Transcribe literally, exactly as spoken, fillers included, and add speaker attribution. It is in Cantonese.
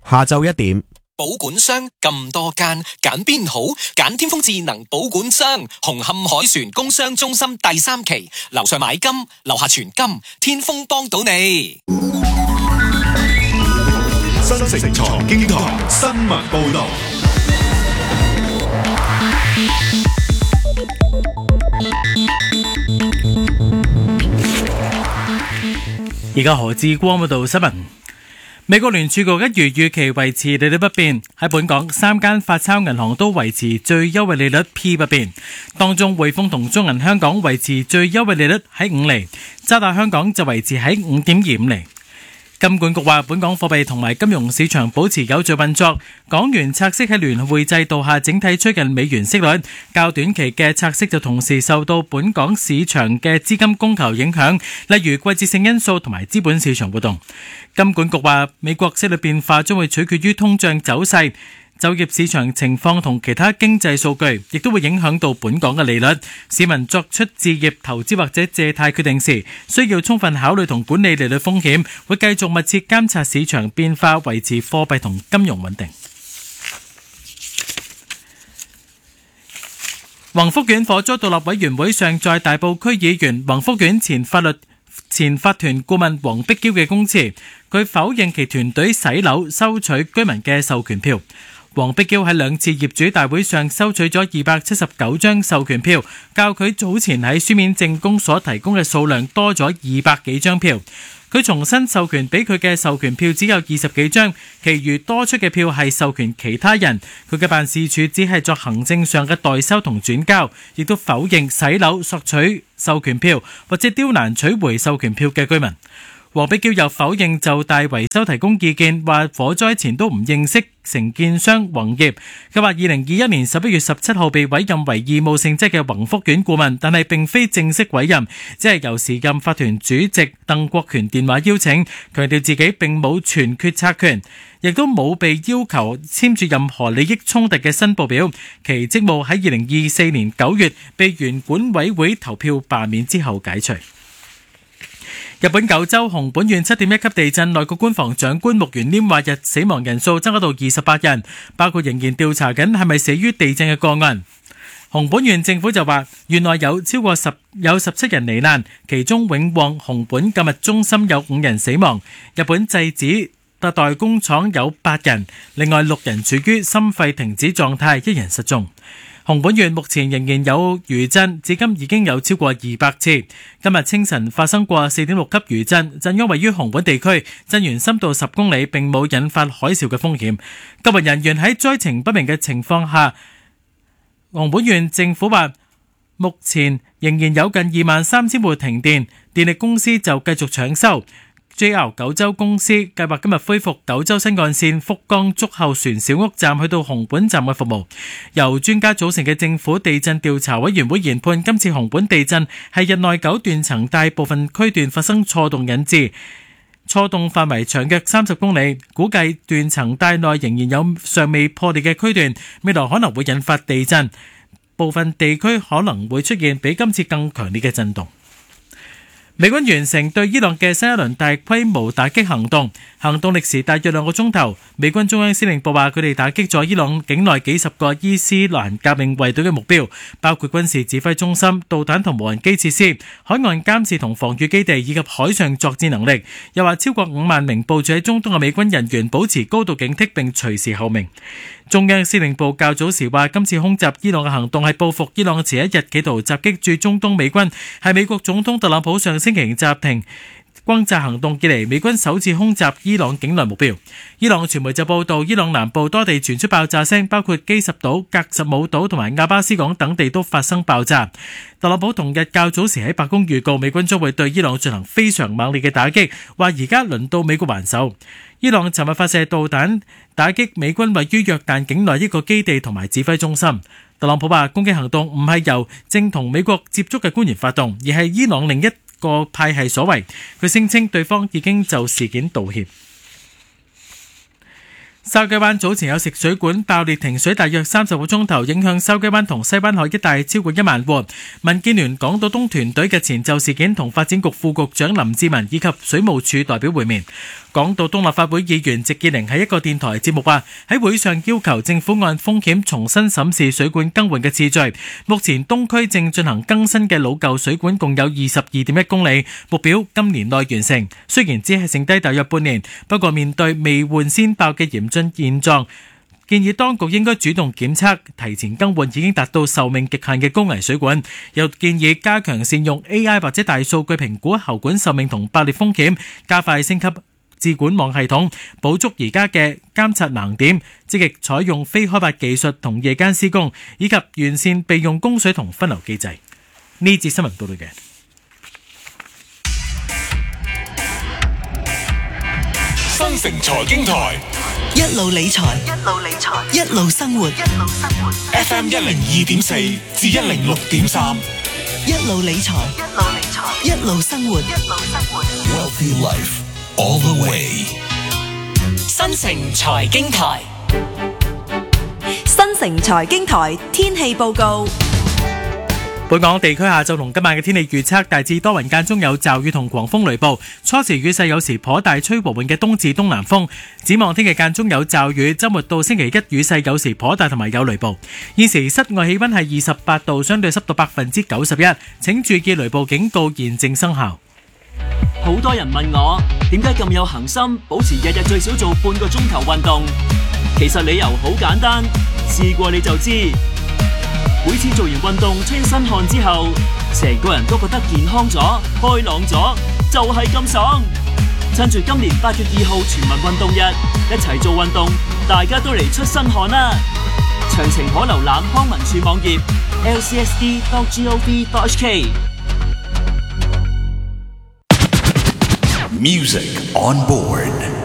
Speaker 1: 下晝一點。
Speaker 2: 保管箱咁多間，揀邊好？揀天風智能保管箱，紅磡海船工商中心第三期，樓上買金，樓下存金，天風幫到你。
Speaker 3: 新城財經台新聞報道。
Speaker 4: 而家何志光報道新聞。美國聯儲局一如預期維持利率不變，喺本港三間發鈔銀行都維持最優惠利率 P 不變，當中匯豐同中銀香港維持最優惠利率喺五厘，渣打香港就維持喺五點二五厘。金管局話，本港貨幣同埋金融市場保持有序運作，港元拆息喺聯匯制度下整體趨近美元息率，較短期嘅拆息就同時受到本港市場嘅資金供求影響，例如季節性因素同埋資本市場活動。金管局話，美國息率變化將會取決於通脹走勢、就業市場情況同其他經濟數據，亦都會影響到本港嘅利率。市民作出置業、投資或者借貸決定時，需要充分考慮同管理利率風險，會繼續密切監察市場變化，維持貨幣同金融穩定。宏福苑火災獨立委員會上載大埔區議員宏福苑前法律前法團顧問黃碧嬌嘅供詞，佢否認其團隊洗樓收取居民嘅授權票。黃碧嬌喺兩次業主大會上收取咗二百七十九張授權票，較佢早前喺書面證供所提供嘅數量多咗二百幾張票。佢重新授權俾佢嘅授權票只有二十幾張，其餘多出嘅票係授權其他人。佢嘅辦事處只係作行政上嘅代收同轉交，亦都否認洗樓索取授權票或者刁難取回授權票嘅居民。黃碧嬌又否認就大維修提供意見，話火災前都唔認識承建商宏業。佢話二零二一年十一月十七號被委任為義務性質嘅宏福苑顧問，但係並非正式委任，只係由時任法團主席鄧國權電話邀請，強調自己並冇全決策權，亦都冇被要求簽署任何利益衝突嘅申報表。其職務喺二零二四年九月被原管委會投票罷免之後解除。日本九州熊本縣七點一級地震，內閣官房長官木原稔話日死亡人數增加到二十八人，包括仍然調查緊係咪死於地震嘅個案。熊本縣政府就話，縣內有超過十有十七人罹難，其中永旺熊本購物中心有五人死亡，日本製紙特代工廠有八人，另外六人處於心肺停止狀態，一人失蹤。熊本縣目前仍然有餘震，至今已經有超過二百次。今日清晨發生過四點六級餘震，震央位於熊本地區，震源深度十公里，並冇引發海嘯嘅風險。救援人員喺災情不明嘅情況下，熊本縣政府話目前仍然有近二萬三千戶停電，電力公司就繼續搶修。J R 九州公司計劃今日恢復九州新幹線福岡竹後船小屋站去到熊本站嘅服務。由專家組成嘅政府地震調查委員會研判，今次熊本地震係日內九斷層帶部分區段發生錯動引致，錯動範圍長約三十公里，估計斷層帶內仍然有尚未破裂嘅區段，未來可能會引發地震，部分地區可能會出現比今次更強烈嘅震動。美軍完成對伊朗嘅新一輪大規模打擊行動，行動歷時大約兩個鐘頭。美軍中央司令部話，佢哋打擊咗伊朗境內幾十個伊斯蘭革命衛隊嘅目標，包括軍事指揮中心、導彈同無人機設施、海岸監視同防禦基地以及海上作戰能力。又話超過五萬名部署喺中東嘅美軍人員保持高度警惕並隨時候命。中央司令部較早時話，今次空襲伊朗嘅行動係報復伊朗前一日企圖襲擊駐中東美軍，係美國總統特朗普上星期暫停轟炸行動以嚟美軍首次空襲伊朗境內目標。伊朗傳媒就報道，伊朗南部多地傳出爆炸聲，包括基什島、格什姆島同埋亞巴斯港等地都發生爆炸。特朗普同日較早時喺白宮預告，美軍將會對伊朗進行非常猛烈嘅打擊，話而家輪到美國還手。伊朗尋日發射導彈打擊美軍位於約旦境內一個基地同埋指揮中心。特朗普話，攻擊行動唔係由正同美國接觸嘅官員發動，而係伊朗另一個派系所為。佢聲稱對方已經就事件道歉。筲箕灣早前有食水管爆裂停水大約三十個鐘頭，影響筲箕灣同西灣海一帶超過一萬戶。民建聯港島東團隊日前就事件同發展局副局長林志文以及水務署代表會面。 港島東立法會議員席建寧喺一個電台節目話，喺會上要求政府按風險重新審視水管更換嘅次序。目前東區正進行更新嘅老舊水管共有二十二點一公里，目標今年內完成。雖然只係剩低大約半年，不過面對未換先爆嘅嚴峻現狀，建議當局應該主動檢測，提前更換已經達到壽命極限嘅高危水管。又建議加強善用 A I 或者大數據評估喉管壽命同爆裂風險，加快升級智管網系統，補足而家嘅監察盲點，積極採用非開發技術同夜間施工，以及完善備用供水同分流機制。呢節新聞報道嘅
Speaker 3: 新城財經台，
Speaker 1: 一路理財，一路理財，一路生活，一路生活。
Speaker 3: F M 一零二點四至一零六點三，
Speaker 1: 一路理財，一路理財，一路生活，一路生活。
Speaker 3: Wealthy Life all the way。
Speaker 2: 新城財經台，
Speaker 5: 新城財經台天氣報告。
Speaker 4: 本港地區下晝同今晚嘅天氣預測大致多雲，間中有驟雨同狂風雷暴，初時雨勢有時頗大，吹和緩嘅東至東南風。展望聽日間中有驟雨，週末到星期一雨勢有時頗大同埋有雷暴。現時室外氣溫係二十八度，相對濕度百分之九十一，請注意雷暴警告現正生效。
Speaker 6: 好多人問我點解咁有恆心，保持日日最少做半個鐘頭運動。其實理由好簡單，試過你就知。每次做完運動出身汗之後，成個人都覺得健康咗、開朗咗，就係咁爽。趁住今年八月二號全民運動日，一齊做運動，大家都嚟出身汗啦！詳情可瀏覽康文署網頁 l c s d dot gov dot h k。
Speaker 3: Music on board。